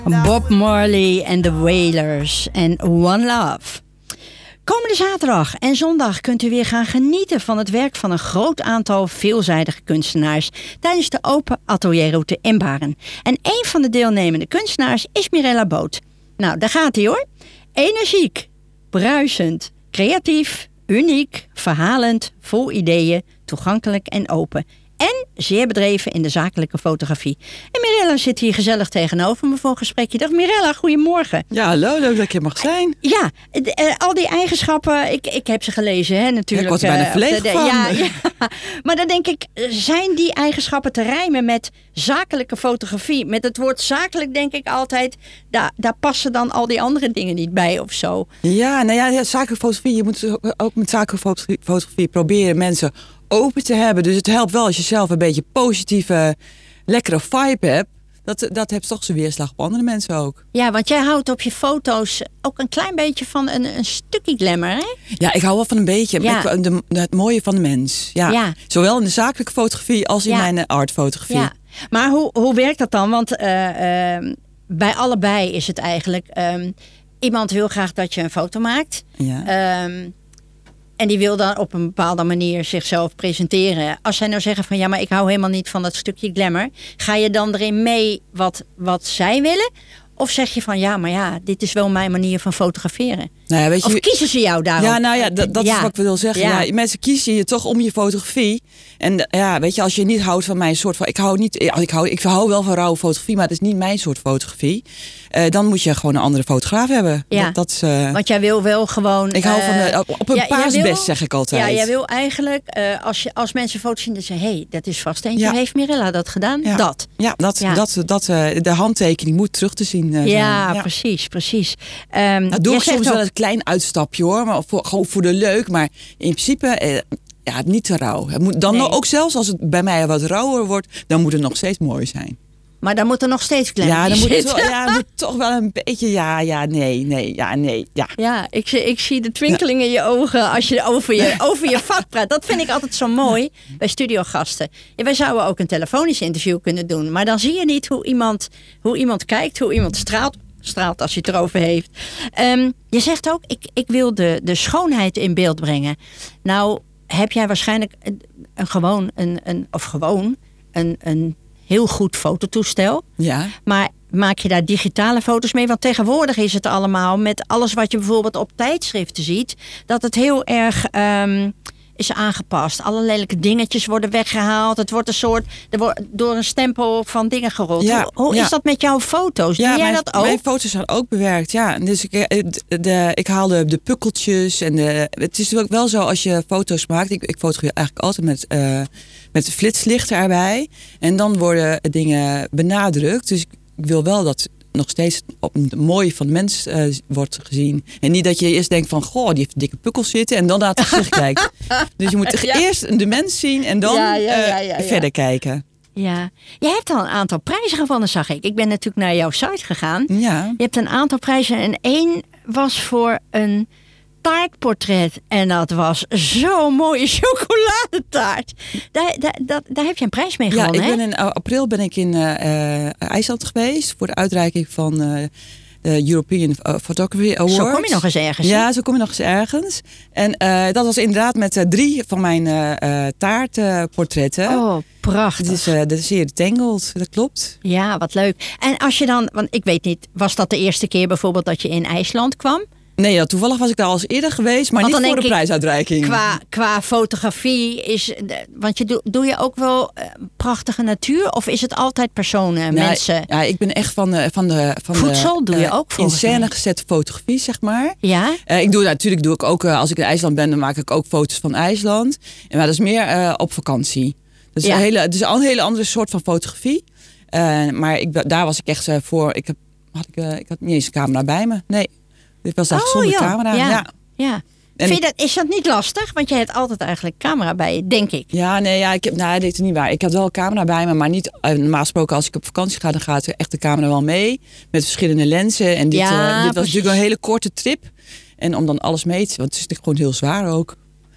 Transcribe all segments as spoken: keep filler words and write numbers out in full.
Bob Marley en The Wailers en One Love. Komende zaterdag en zondag kunt u weer gaan genieten van het werk van een groot aantal veelzijdige kunstenaars tijdens de Open Atelierroute in Baren. En een van de deelnemende kunstenaars is Mirella Boot. Nou, daar gaat hij hoor. Energiek, bruisend, creatief, uniek, verhalend, vol ideeën, toegankelijk en open. En zeer bedreven in de zakelijke fotografie. En Mirella zit hier gezellig tegenover me voor een gesprekje. Dag Mirella, goedemorgen. Ja, hallo, leuk dat ik hier mag zijn. Ja, de, uh, al die eigenschappen, ik, ik heb ze gelezen hè, natuurlijk. Ja, ik word er bijna verlegen uh, van. Ja, ja. Maar dan denk ik, zijn die eigenschappen te rijmen met zakelijke fotografie? Met het woord zakelijk denk ik altijd, daar, daar passen dan al die andere dingen niet bij of zo. Ja, nou ja, ja zakelijke fotografie, je moet ook met zakelijke fotografie proberen mensen open te hebben. Dus het helpt wel als je zelf een beetje positieve, lekkere vibe hebt. Dat, dat heeft toch zijn weerslag op andere mensen ook. Ja, want jij houdt op je foto's ook een klein beetje van een, een stukje glamour, hè? Ja, ik hou wel van een beetje. Ja. Ik, de, het mooie van de mens. Ja. Ja. Zowel in de zakelijke fotografie als in ja. mijn artfotografie. Ja. Maar hoe, hoe werkt dat dan? Want uh, uh, bij allebei is het eigenlijk... Um, iemand wil graag dat je een foto maakt. Ja. Um, En die wil dan op een bepaalde manier zichzelf presenteren. Als zij nou zeggen van ja, maar ik hou helemaal niet van dat stukje glamour. Ga je dan erin mee wat, wat zij willen? Of zeg je van ja, maar ja, dit is wel mijn manier van fotograferen. Nou ja, weet je, of kiezen ze jou daarop? Ja, nou ja, dat, dat ja. is wat ik wil zeggen. Ja. Ja, mensen kiezen je toch om je fotografie. En ja, weet je, als je niet houdt van mijn soort van... Ik hou, niet, ik hou, ik hou wel van rauwe fotografie, maar het is niet mijn soort fotografie. Uh, dan moet je gewoon een andere fotograaf hebben. Ja. Dat, dat is, uh, Want jij wil wel gewoon... Ik hou van de, op een ja, paasbest, wil, zeg ik altijd. Ja, jij wil eigenlijk, uh, als, je, als mensen foto's zien, dan zeggen... hé, hey, dat is vast eentje. Ja. Heeft Mirella dat gedaan? Ja. Dat. Ja, dat, ja. dat, dat uh, de handtekening moet terug te zien uh, ja, ja, precies, precies. Um, nou, doe ik soms wel een klein uitstapje hoor, maar voor, gewoon voor de leuk. Maar in principe... Uh, Ja, niet te rauw. Het moet dan nee. ook zelfs als het bij mij wat rauwer wordt, dan moet het nog steeds mooi zijn. Maar dan moet er nog steeds klein ja, dan zitten. moet het wel, ja, moet toch wel een beetje, ja, ja, nee, nee, ja, nee, ja. Ja, ik, ik zie de twinkeling ja. in je ogen als je over je, over je vak praat. Dat vind ik altijd zo mooi ja. bij studiogasten. Ja, wij zouden ook een telefonisch interview kunnen doen, maar dan zie je niet hoe iemand, hoe iemand kijkt, hoe iemand straalt. straalt als hij het erover heeft. Um, je zegt ook, ik, ik wil de, de schoonheid in beeld brengen. Nou, heb jij waarschijnlijk een, een gewoon, een, een, of gewoon, een, een heel goed fototoestel. Ja. Maar maak je daar digitale foto's mee? Want tegenwoordig is het allemaal met alles wat je bijvoorbeeld op tijdschriften ziet, dat het heel erg um, is aangepast. Alle lelijke dingetjes worden weggehaald. Het wordt een soort, er wordt door een stempel van dingen gerold. Ja, hoe hoe ja. is dat met jouw foto's? Doe ja, jij mijn, dat ook? Mijn foto's zijn ook bewerkt, ja. Dus ik, de, de, ik haal de, de pukkeltjes. En de, het is natuurlijk wel zo als je foto's maakt. Ik, ik fotografeer eigenlijk altijd met, uh, met flitslichten erbij. En dan worden dingen benadrukt. Dus ik, ik wil wel dat nog steeds op het mooie van de mens uh, wordt gezien. En niet dat je eerst denkt van, goh, die heeft dikke pukkels zitten en dan naar het gezicht kijkt. Dus je moet ja. eerst de mens zien en dan ja, ja, ja, ja, ja. Uh, verder kijken. Ja, je hebt al een aantal prijzen gewonnen, zag ik. Ik ben natuurlijk naar jouw site gegaan. Ja. Je hebt een aantal prijzen en één was voor een taartportret. En dat was zo'n mooie chocoladetaart. Daar, daar, daar, daar heb je een prijs mee gewonnen, ja, ik ben hè? in april ben ik in uh, uh, IJsland geweest voor de uitreiking van uh, de European Photography Award. Zo kom je nog eens ergens. Ja, hè? zo kom je nog eens ergens. En uh, dat was inderdaad met uh, drie van mijn uh, uh, taartportretten. Oh, prachtig. Het is uh, de zeer Tangled, dat klopt. Ja, wat leuk. En als je dan, want ik weet niet, was dat de eerste keer bijvoorbeeld dat je in IJsland kwam? Nee, ja, toevallig was ik daar al eens eerder geweest, maar want niet voor de prijsuitreiking. Qua, qua fotografie is, want je doe, doe je ook wel uh, prachtige natuur, of is het altijd personen, ja, mensen? Ja, ik ben echt van de van de van voedsel de, doe je uh, ook in scène gezette fotografie, zeg maar. Ja. Uh, ik doe natuurlijk doe ik ook uh, als ik in IJsland ben, dan maak ik ook foto's van IJsland. En maar dat is meer uh, op vakantie. Dat is ja. een hele, het is een hele andere soort van fotografie. Uh, maar ik, daar was ik echt uh, voor. Ik heb, had ik, uh, ik had niet eens een camera bij me. Nee. Dit was echt oh, zonder joh. camera. Ja. ja. ja. Vind je dat, is dat niet lastig? Want je hebt altijd eigenlijk camera bij je, denk ik. Ja, nee, ja, ik heb, nou, dit is niet waar. Ik had wel een camera bij me, maar niet normaal gesproken als ik op vakantie ga, dan gaat echt de camera wel mee. Met verschillende lenzen. En dit, ja, uh, dit was natuurlijk een hele korte trip. En om dan alles mee te, want het is natuurlijk gewoon heel zwaar ook.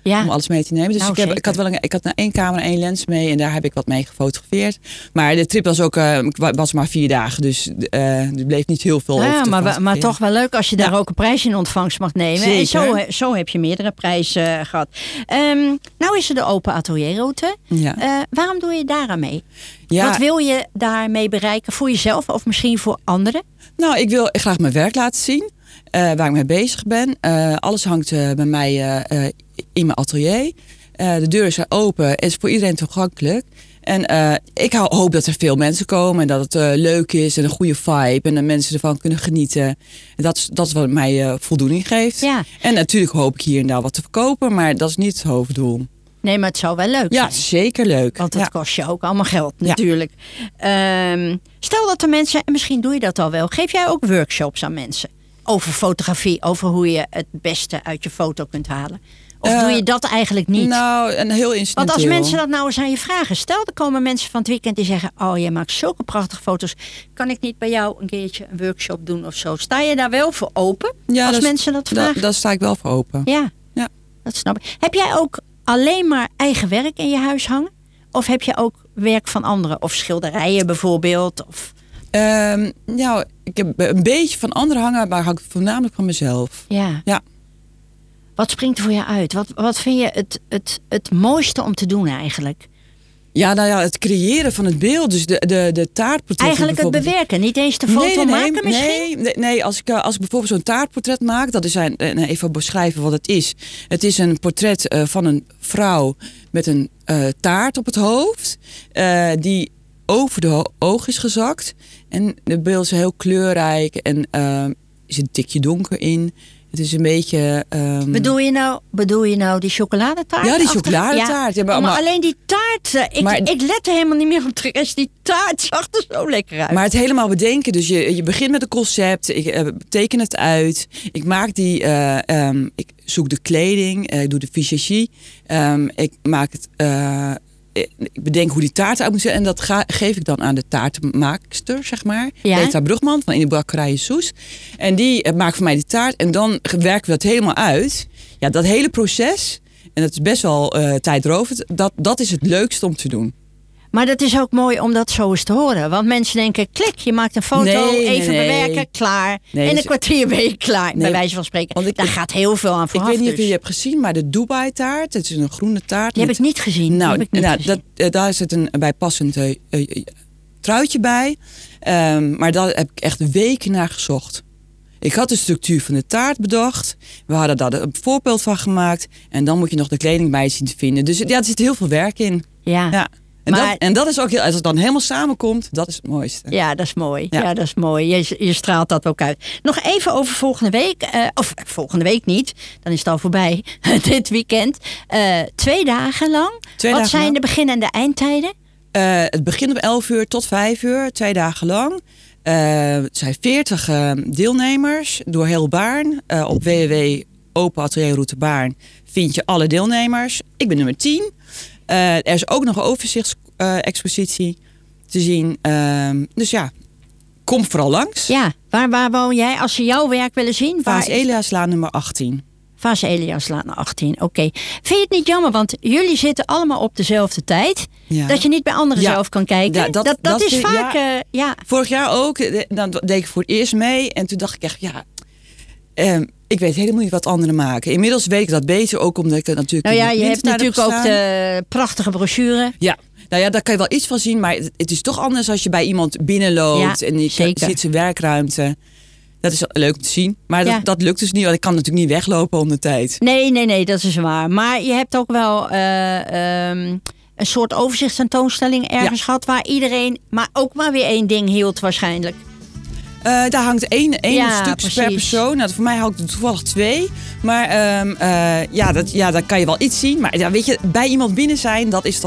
Ja. Om alles mee te nemen. Dus Nou, ik, heb, zeker. ik had wel een, ik had één camera en één lens mee. En daar heb ik wat mee gefotografeerd. Maar de trip was ook uh, was maar vier dagen. Dus uh, er bleef niet heel veel over Ja, te maar, fotograferen. maar toch wel leuk als je daar Ja. ook een prijs in ontvangst mag nemen. Zeker. En zo, zo heb je meerdere prijzen uh, gehad. Um, nou is er de open atelierroute. Ja. Uh, waarom doe je daar aan mee? Ja. Wat wil je daarmee bereiken voor jezelf of misschien voor anderen? Nou, ik wil graag mijn werk laten zien. Uh, waar ik mee bezig ben. Uh, alles hangt uh, bij mij uh, uh, in mijn atelier. Uh, de deuren zijn open en is voor iedereen toegankelijk. En uh, ik hoop dat er veel mensen komen en dat het uh, leuk is en een goede vibe en dat mensen ervan kunnen genieten. En dat is, dat is wat mij uh, voldoening geeft. Ja. En natuurlijk hoop ik hier en daar wat te verkopen, maar dat is niet het hoofddoel. Nee, maar het zou wel leuk Ja, zijn. zeker leuk. Want het ja. kost je ook allemaal geld Ja. natuurlijk. Um, stel dat er mensen, en misschien doe je dat al wel, geef jij ook workshops aan mensen? Over fotografie, over hoe je het beste uit je foto kunt halen. Of Uh, doe je dat eigenlijk niet? Nou, een heel incidenteel. Want als mensen dat nou eens aan je vragen. Stel, er komen mensen van het weekend die zeggen... oh, jij maakt zulke prachtige foto's. Kan ik niet bij jou een keertje een workshop doen of zo? Sta je daar wel voor open? Ja, als dat, mensen dat vragen? Da, daar sta ik wel voor open. Ja, Ja. dat snap ik. Heb jij ook alleen maar eigen werk in je huis hangen? Of heb je ook werk van anderen? Of schilderijen bijvoorbeeld? Of... Um, nou, ik heb een beetje van anderen hangen, maar hang voornamelijk van mezelf. Ja. Ja. Wat springt er voor je uit? Wat, wat vind je het, het, het mooiste om te doen eigenlijk? Ja, nou ja, het creëren van het beeld. Dus de, de, de taartportretten. Eigenlijk het bewerken, niet eens de foto nee, nee, nee, maken misschien? Nee, nee, nee als, ik, als ik bijvoorbeeld zo'n taartportret maak, dat is een, even beschrijven wat het is. Het is een portret uh, van een vrouw met een uh, taart op het hoofd, uh, die over de ho- oog is gezakt. En de beeld is heel kleurrijk en uh, is een tikje donker in. Het is een beetje... Um... Bedoel je nou, bedoel je nou die chocoladetaart? Ja, die achter? chocoladetaart. Ja. Ja, maar, Oh, maar maar, alleen die taart. Ik, maar, ik let er helemaal niet meer op de rest. Die taart zag er zo lekker uit. Maar het helemaal bedenken. Dus je, je begint met een concept. Ik uh, teken het uit. Ik maak die... Uh, um, ik zoek de kleding. Uh, ik doe de visagie. Um, ik maak het... Uh, ik bedenk hoe die taart uit moet zien. En dat ga, geef ik dan aan de taartmaakster, zeg maar. Ja? Petra Brugman van in de bakkerij Soes. En die uh, maakt voor mij die taart. En dan werken we dat helemaal uit. Ja, dat hele proces... En dat is best wel uh, tijdrovend. Dat, dat is het leukste om te doen. Maar dat is ook mooi om dat zo eens te horen. Want mensen denken, klik, je maakt een foto, nee, even nee, bewerken, nee. klaar. Nee, en een dus, kwartier ben je klaar, nee, bij wijze van spreken. Want ik, Daar gaat heel veel aan vooraf. Ik weet niet dus. of je hebt gezien, maar de Dubai taart. Het is een groene taart. Die met, heb ik niet gezien. Nou, heb ik niet nou gezien. Dat, uh, daar zit een bijpassend uh, uh, truitje bij. Um, maar daar heb ik echt weken naar gezocht. Ik had de structuur van de taart bedacht. We hadden daar een voorbeeld van gemaakt. En dan moet je nog de kleding bij zien te vinden. Dus ja, er zit heel veel werk in. Ja. ja. En, Maar, dat, en dat is ook heel, als het dan helemaal samenkomt, dat is het mooiste. Ja, dat is mooi. Ja, Ja. dat is mooi. Je, je straalt dat ook uit. Nog even over volgende week. Uh, of volgende week niet. Dan is het al voorbij. Dit weekend. Uh, twee dagen lang. Twee Wat dagen zijn lang. de begin- en de eindtijden? Uh, het begint om elf uur tot vijf uur. Twee dagen lang. Uh, het zijn veertig uh, deelnemers door heel Baarn. Uh, op w w w punt open atelierroute baarn vind je alle deelnemers. Ik ben nummer tien. Uh, er is ook nog een overzichtsexpositie uh, te zien. Uh, dus ja, kom vooral langs. Ja, waar, waar woon jij? Als ze jouw werk willen zien? Vaas Eliaslaan nummer achttien. Vaas Eliaslaan achttien, oké. Okay. Vind je het niet jammer? Want jullie zitten allemaal op dezelfde tijd. Ja. Dat je niet bij anderen ja. zelf kan kijken. Ja, dat, dat, dat, dat is vaak... Ja. Uh, ja. Vorig jaar ook. Dan deed ik voor het eerst mee. En toen dacht ik echt, ja... Um, ik weet helemaal niet wat anderen maken. Inmiddels weet ik dat beter, ook omdat ik natuurlijk... Nou ja, je hebt natuurlijk ook de prachtige brochure. Ja, nou ja, daar kan je wel iets van zien. Maar het is toch anders als je bij iemand binnenloopt. Ja, en je zeker. ziet zijn werkruimte. Dat is leuk om te zien. Maar ja. dat, dat lukt dus niet, want ik kan natuurlijk niet weglopen om de tijd. Nee, nee, nee, dat is waar. Maar je hebt ook wel uh, um, een soort overzichtstentoonstelling ergens ja. gehad... waar iedereen maar ook maar weer één ding hield waarschijnlijk. Uh, daar hangt één, één ja, stuk precies. per persoon. Nou, voor mij hangt er toevallig twee. Maar um, uh, ja, dat, ja, daar kan je wel iets zien. Maar ja, weet je, bij iemand binnen zijn, dat is toch